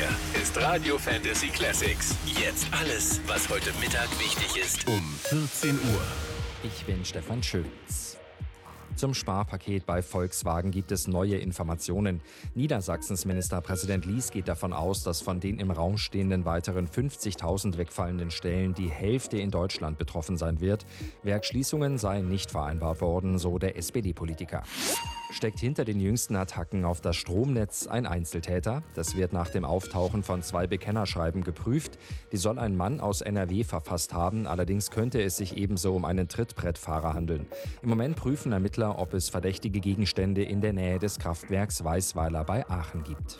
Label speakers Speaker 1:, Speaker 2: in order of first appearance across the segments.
Speaker 1: Hier ist Radio Fantasy Classics. Jetzt alles, was heute Mittag wichtig ist. Um 14 Uhr.
Speaker 2: Ich bin Stefan Schulz. Zum Sparpaket bei Volkswagen gibt es neue Informationen. Niedersachsens Ministerpräsident Lies geht davon aus, dass von den im Raum stehenden weiteren 50.000 wegfallenden Stellen die Hälfte in Deutschland betroffen sein wird. Werksschließungen seien nicht vereinbart worden, so der SPD-Politiker. Steckt hinter den jüngsten Attacken auf das Stromnetz ein Einzeltäter? Das wird nach dem Auftauchen von 2 Bekennerschreiben geprüft. Die soll ein Mann aus NRW verfasst haben, allerdings könnte es sich ebenso um einen Trittbrettfahrer handeln. Im Moment prüfen Ermittler, ob es verdächtige Gegenstände in der Nähe des Kraftwerks Weißweiler bei Aachen gibt.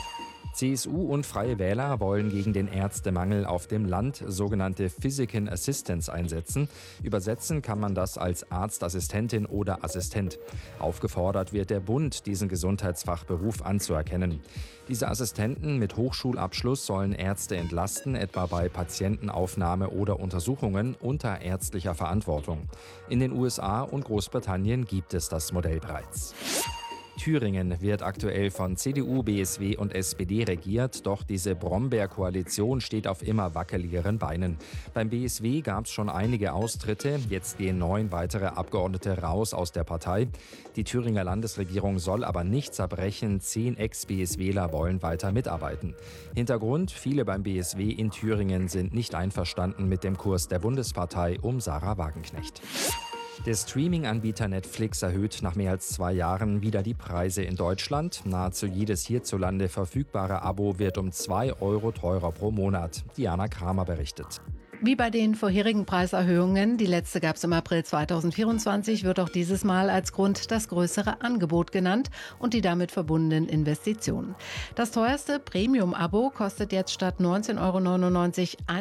Speaker 2: CSU und Freie Wähler wollen gegen den Ärztemangel auf dem Land sogenannte Physician Assistants einsetzen. Übersetzen kann man das als Arztassistentin oder Assistent. Aufgefordert wird der Bund, diesen Gesundheitsfachberuf anzuerkennen. Diese Assistenten mit Hochschulabschluss sollen Ärzte entlasten, etwa bei Patientenaufnahme oder Untersuchungen unter ärztlicher Verantwortung. In den USA und Großbritannien gibt es das Modell bereits. Thüringen wird aktuell von CDU, BSW und SPD regiert, doch diese Brombeer-Koalition steht auf immer wackeligeren Beinen. Beim BSW gab es schon einige Austritte, jetzt gehen 9 weitere Abgeordnete raus aus der Partei. Die Thüringer Landesregierung soll aber nicht zerbrechen, 10 Ex-BSWler wollen weiter mitarbeiten. Hintergrund: viele beim BSW in Thüringen sind nicht einverstanden mit dem Kurs der Bundespartei um Sarah Wagenknecht. Der Streaming-Anbieter Netflix erhöht nach mehr als 2 Jahren wieder die Preise in Deutschland. Nahezu jedes hierzulande verfügbare Abo wird um 2 € teurer pro Monat. Diana Kramer berichtet.
Speaker 3: Wie bei den vorherigen Preiserhöhungen, die letzte gab es im April 2024, wird auch dieses Mal als Grund das größere Angebot genannt und die damit verbundenen Investitionen. Das teuerste Premium-Abo kostet jetzt statt 19,99 €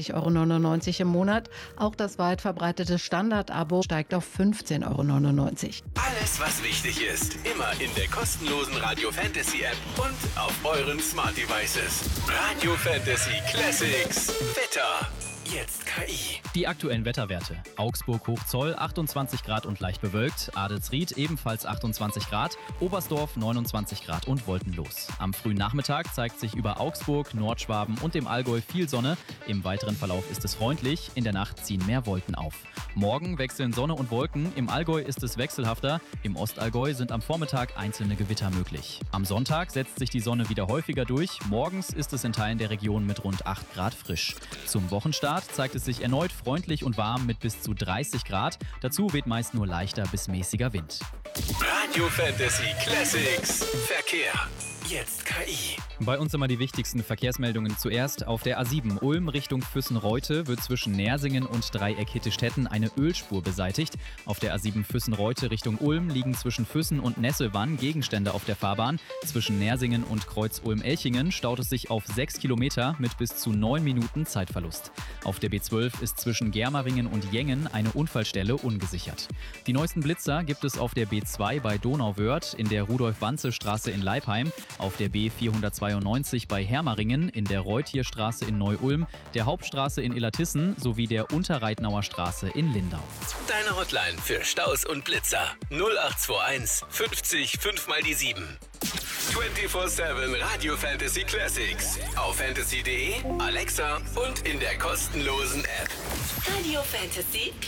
Speaker 3: 21,99 € im Monat. Auch das weit verbreitete Standard-Abo steigt auf 15,99 €.
Speaker 1: Alles, was wichtig ist, immer in der kostenlosen Radio Fantasy App und auf euren Smart Devices. Radio Fantasy Classics. Wetter. Jetzt KI.
Speaker 4: Die aktuellen Wetterwerte. Augsburg Hochzoll 28 Grad und leicht bewölkt. Adelsried ebenfalls 28 Grad. Oberstdorf 29 Grad und wolkenlos. Am frühen Nachmittag zeigt sich über Augsburg, Nordschwaben und dem Allgäu viel Sonne. Im weiteren Verlauf ist es freundlich. In der Nacht ziehen mehr Wolken auf. Morgen wechseln Sonne und Wolken. Im Allgäu ist es wechselhafter. Im Ostallgäu sind am Vormittag einzelne Gewitter möglich. Am Sonntag setzt sich die Sonne wieder häufiger durch. Morgens ist es in Teilen der Region mit rund 8 Grad frisch. Zum Wochenstart zeigt es sich erneut freundlich und warm mit bis zu 30 Grad. Dazu weht meist nur leichter bis mäßiger Wind.
Speaker 1: Radio Fantasy Classics. Verkehr. Jetzt KI.
Speaker 4: Bei uns immer die wichtigsten Verkehrsmeldungen zuerst. Auf der A7 Ulm Richtung Füssen-Reute wird zwischen Nersingen und Dreieck-Hittestetten eine Ölspur beseitigt. Auf der A7 Füssen-Reute Richtung Ulm liegen zwischen Füssen und Nesselwann Gegenstände auf der Fahrbahn. Zwischen Nersingen und Kreuz-Ulm-Elchingen staut es sich auf 6 Kilometer mit bis zu 9 Minuten Zeitverlust. Auf der B12 ist zwischen Germeringen und Jengen eine Unfallstelle ungesichert. Die neuesten Blitzer gibt es auf der B2 bei Donauwörth, in der Rudolf-Wanze-Straße in Leipheim, auf der B492 bei Hermaringen, in der Reutierstraße in Neu-Ulm, der Hauptstraße in Illertissen sowie der Unterreitnauer Straße in Lindau.
Speaker 1: Deine Hotline für Staus und Blitzer 0821 50 5 mal die 7. 24/7 Radio Fantasy Classics. Auf fantasy.de, Alexa und in der kostenlosen App.
Speaker 5: Radio Fantasy